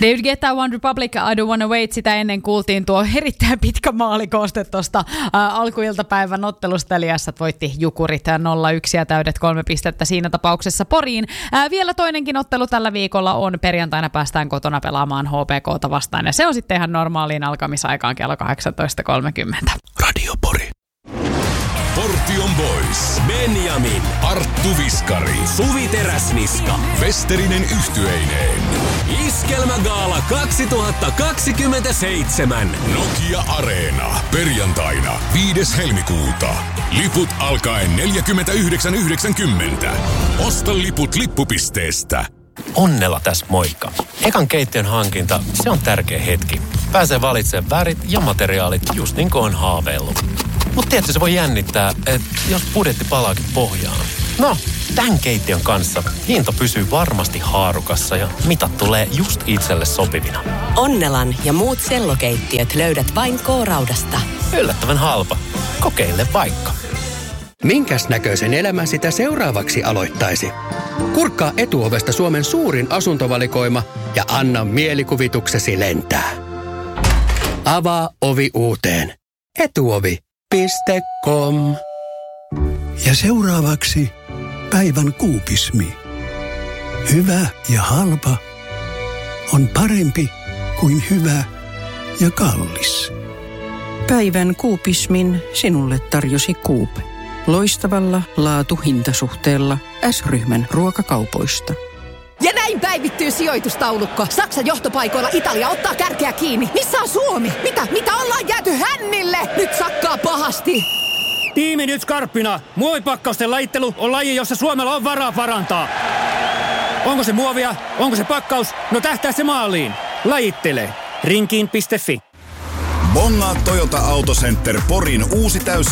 David Guetta, One Republic, I Don't Wanna Wait, sitä ennen kuultiin tuo erittäin pitkä maalikooste tuosta alkuiltapäivän ottelusta, eli Ässät voitti Jukurit 0-1 ja täydet 3 pistettä siinä tapauksessa Poriin. Vielä toinenkin ottelu tällä viikolla on perjantaina, päästään kotona pelaamaan HPK:ta vastaan, ja se on sitten ihan normaaliin alkamisaikaan kello 18.30. Radio Pori. Portion Boys, Benjamin, Arttu Viskari, Suvi Teräsniska, Westerinen yhtyeineen. Iskelmägaala 2027. Nokia Areena. Perjantaina 5. helmikuuta. Liput alkaen 49,90. Osta liput lippupisteestä. Onnella tässä moikka. Ekan keittiön hankinta, se on tärkeä hetki. Pääsee valitsemaan värit ja materiaalit just niin kuin on haaveillut. Mutta tietysti se voi jännittää, että jos budjetti palaakin pohjaan. No, tämän keittiön kanssa hinta pysyy varmasti haarukassa ja mitat tulee just itselle sopivina. Onnelan ja muut sellokeittiöt löydät vain K-Raudasta. Yllättävän halpa. Kokeile vaikka. Minkäs näköisen elämän sitä seuraavaksi aloittaisi? Kurkkaa Etuovesta Suomen suurin asuntovalikoima ja anna mielikuvituksesi lentää. Avaa ovi uuteen. Etuovi.com. Ja seuraavaksi päivän kuupismi. Hyvä ja halpa on parempi kuin hyvä ja kallis. Päivän kuupismin sinulle tarjosi Coop. Loistavalla laatu-hintasuhteella S-ryhmän ruokakaupoista. Ja näin päivittyy sijoitustaulukko. Saksan johtopaikoilla Italia ottaa kärkeä kiinni. Missä on Suomi? Mitä ollaan jääty hännille? Nyt sakkaa pahasti. Tiimi nyt skarppina. Muovipakkausten lajittelu on laji, jossa Suomella on varaa parantaa. Onko se muovia? Onko se pakkaus? No tähtää se maaliin. Lajittele. Rinkiin.fi. Bongaa Toyota Auto Center Porin uusi